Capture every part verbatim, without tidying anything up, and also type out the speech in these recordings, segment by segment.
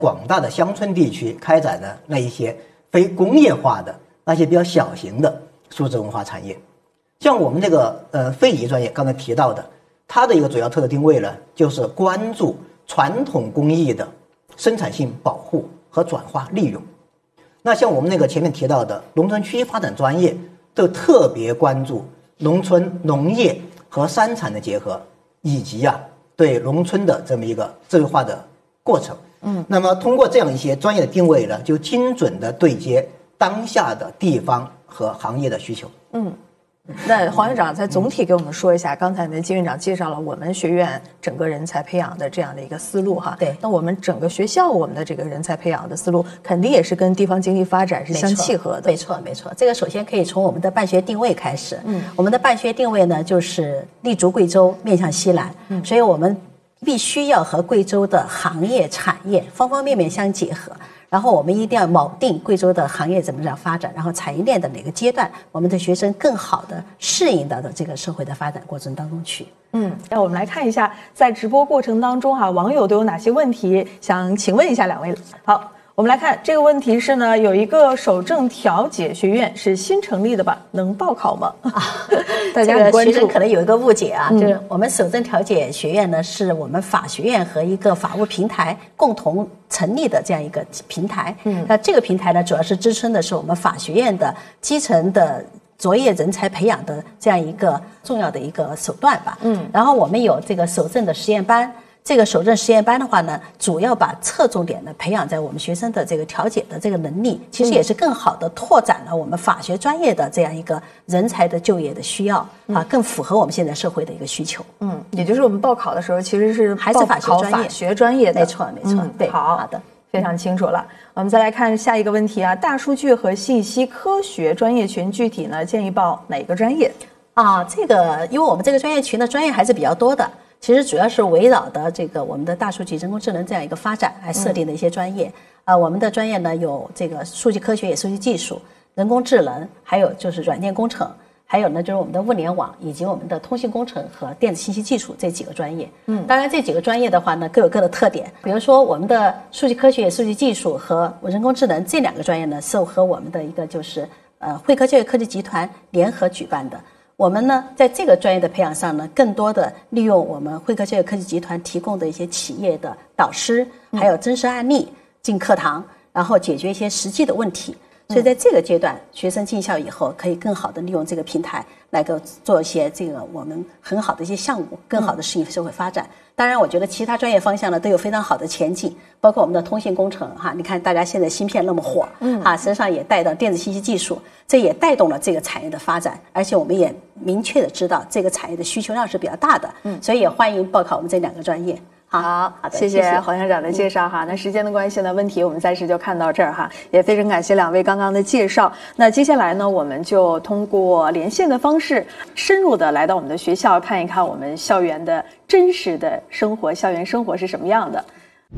广大的乡村地区开展的那一些非工业化的那些比较小型的数字文化产业。像我们这个呃非遗专业刚才提到的，它的一个主要特色定位呢，就是关注传统工艺的生产性保护和转化利用。那像我们那个前面提到的农村区发展专业，就特别关注农村农业和山产的结合，以及啊对农村的这么一个智慧化的过程。嗯，那么通过这样一些专业的定位呢，就精准的对接当下的地方和行业的需求。 嗯。那黄院长再总体给我们说一下，刚才呢金院长介绍了我们学院整个人才培养的这样的一个思路哈。 对， 那我们整个学校我们的这个人才培养的思路，肯定也是跟地方经济发展是相契合的。 没错，没错。这个首先可以从我们的办学定位开始。嗯，我们的办学定位呢，就是立足贵州，面向西南。嗯，所以我们必须要和贵州的行业产业方方面面相结合。然后我们一定要锚定贵州的行业怎么样发展，然后产业链的哪个阶段，我们的学生更好的适应到的这个社会的发展过程当中去。 嗯，那我们来看一下，在直播过程当中哈、啊，网友都有哪些问题想请问一下两位。好，我们来看这个问题是呢，有一个守正调解学院是新成立的吧？能报考吗？啊，大家很关注。 这个学生可能有一个误解啊，嗯、就是我们守正调解学院呢，是我们法学院和一个法务平台共同成立的这样一个平台。嗯，那这个平台呢，主要是支撑的是我们法学院的基层的卓越人才培养的这样一个重要的一个手段吧。嗯，然后我们有这个守正的实验班。这个守正实验班的话呢，主要把侧重点呢培养在我们学生的这个调解的这个能力，其实也是更好的拓展了我们法学专业的这样一个人才的就业的需要、嗯、啊，更符合我们现在社会的一个需求。 嗯，也就是我们报考的时候其实是还是法学专业， 法学专业的， 没错没错、嗯。对， 好好的， 非常清楚了。我们再来看下一个问题啊，大数据和信息科学专业群具体呢建议报哪个专业？ 啊，这个因为我们这个专业群的专业还是比较多的。其实主要是围绕的这个我们的大数据、人工智能这样一个发展来设定的一些专业。啊、嗯呃，我们的专业呢有这个数据科学与数据技术、人工智能，还有就是软件工程，还有呢就是我们的物联网以及我们的通信工程和电子信息技术这几个专业。嗯，当然这几个专业的话呢各有各的特点。比如说我们的数据科学与数据技术和人工智能这两个专业呢是和我们的一个就是呃汇科教育科技集团联合举办的。我们呢，在这个专业的培养上呢，更多的利用我们汇科教育科技集团提供的一些企业的导师，还有真实案例进课堂，然后解决一些实际的问题。所以在这个阶段，学生进校以后，可以更好的利用这个平台来够做一些这个我们很好的一些项目，更好的适应社会发展。当然，我觉得其他专业方向呢都有非常好的前景，包括我们的通信工程哈，你看大家现在芯片那么火，嗯啊，实际上也带到电子信息技术，这也带动了这个产业的发展，而且我们也明确的知道这个产业的需求量是比较大的，嗯，所以也欢迎报考我们这两个专业。 好，好的，谢谢黄校长的介绍哈。那时间的关系呢，问题我们暂时就看到这儿哈，也非常感谢两位刚刚的介绍。那接下来呢，我们就通过连线的方式，深入的来到我们的学校，看一看我们校园的真实的生活，校园生活是什么样的。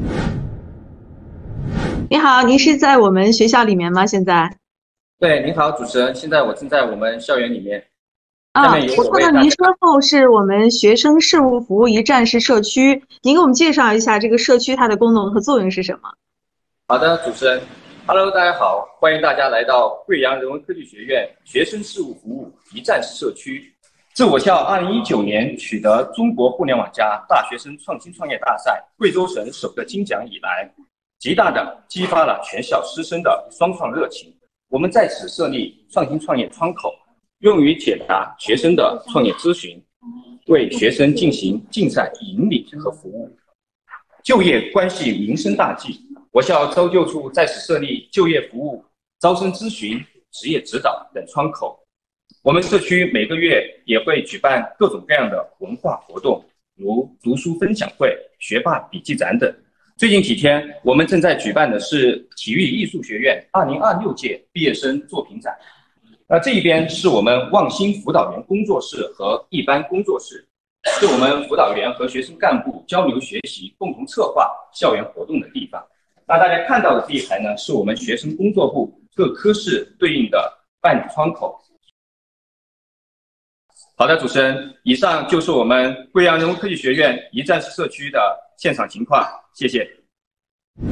你好，您是在我们学校里面吗？现在？ 对，您好，主持人，现在我正在我们校园里面。 啊，我看到您说后是我们学生事务服务一站式社区，您给我们介绍一下这个社区它的功能和作用是什么？ 好的，主持人 ，Hello， 大家好，欢迎大家来到贵阳人文科技学院学生事务服务一站式社区。自我校二零一九年取得中国互联网加大学生创新创业大赛贵州省首个金奖以来，极大的激发了全校师生的双创热情。我们在此设立创新创业窗口，用于解答学生的创业咨询，为学生进行竞赛引领和服务。就业关系民生大计，我校招就处在此设立就业服务、招生咨询、职业指导等窗口。我们社区每个月也会举办各种各样的文化活动，如读书分享会、学霸笔记展等。最近几天，我们正在举办的是体育艺术学院二零二六届毕业生作品展。那这一边是我们望星辅导员工作室和一班工作室，是我们辅导员和学生干部交流学习、共同策划校园活动的地方。那大家看到的这一排呢，是我们学生工作部各科室对应的办理窗口。好的，主持人，以上就是我们贵阳人文科技学院一站式社区的现场情况，谢谢。